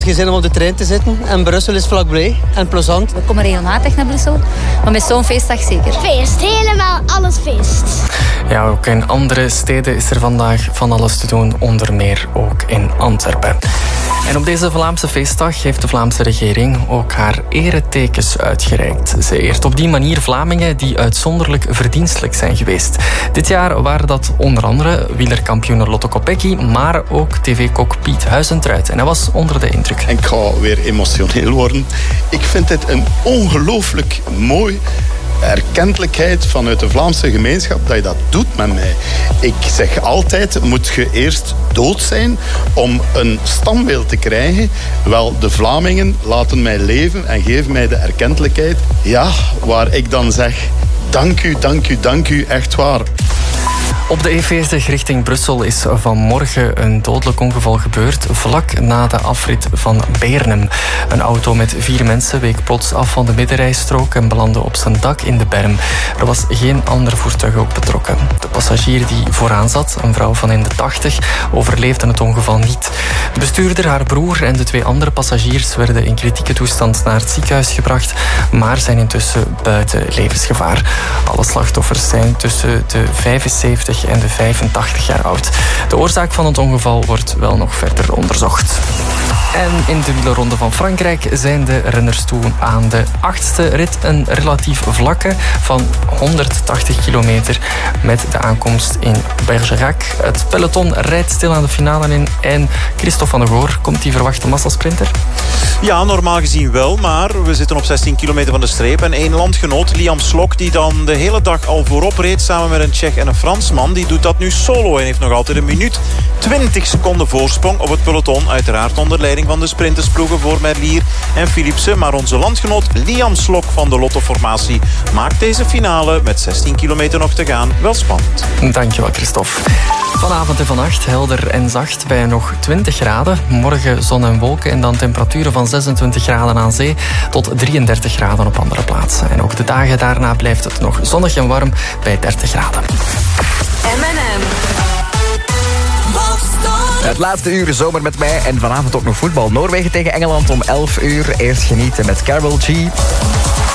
Je zin om op de trein te zitten en Brussel is vlakbij en plezant. We komen regelmatig naar Brussel, maar met zo'n feestdag zeker. Feest, helemaal alles feest. Ja, ook in andere steden is er vandaag van alles te doen, onder meer ook in Antwerpen. En op deze Vlaamse feestdag heeft de Vlaamse regering ook haar eretekens uitgereikt. Ze eert op die manier Vlamingen die uitzonderlijk verdienstelijk zijn geweest. Dit jaar waren dat onder andere wielerkampioen Lotto Kopecky, maar ook tv-kok Piet Huizentruid. En hij was onder de indruk. En ik ga weer emotioneel worden. Ik vind dit een ongelooflijk mooi erkentelijkheid vanuit de Vlaamse gemeenschap dat je dat doet met mij. Ik zeg altijd, moet je eerst dood zijn om een standbeeld te krijgen? Wel, de Vlamingen laten mij leven en geven mij de erkentelijkheid. Ja, waar ik dan zeg, dank u, dank u, dank u, echt waar. Op de E40 richting Brussel is vanmorgen een dodelijk ongeval gebeurd, vlak na de afrit van Beernem. Een auto met 4 mensen week plots af van de middenrijstrook en belandde op zijn dak in de berm. Er was geen ander voertuig ook betrokken. De passagier die vooraan zat, een vrouw van in de 80, overleefde het ongeval niet. De bestuurder, haar broer en de 2 andere passagiers werden in kritieke toestand naar het ziekenhuis gebracht, maar zijn intussen buiten levensgevaar. Alle slachtoffers zijn tussen de 75 en de 85 jaar oud. De oorzaak van het ongeval wordt wel nog verder onderzocht. En in de wielerronde van Frankrijk zijn de renners toe aan de 8e rit. Een relatief vlakke van 180 kilometer met de aankomst in Bergerac. Het peloton rijdt stil aan de finale in. En Christophe van der Goor, komt die verwachte massasprinter? Ja, normaal gezien wel, maar we zitten op 16 kilometer van de streep. En 1 landgenoot, Liam Slok, die dan de hele dag al voorop reed samen met een Tsjech en een Fransman, die doet dat nu solo en heeft nog altijd 1 minuut 20 seconden voorsprong op het peloton. Uiteraard onder leiding van de sprintersploegen voor Merlier en Philipsen. Maar onze landgenoot Liam Slok van de Lotto-formatie maakt deze finale met 16 kilometer nog te gaan wel spannend. Dankjewel, Christophe. Vanavond en vannacht helder en zacht bij nog 20 graden. Morgen zon en wolken en dan temperaturen van 26 graden aan zee tot 33 graden op andere plaatsen. En ook de dagen daarna blijft het nog zonnig en warm bij 30 graden. M&M. Het laatste uur zomer met mij en vanavond ook nog voetbal. Noorwegen tegen Engeland om 11 uur. Eerst genieten met Karol G.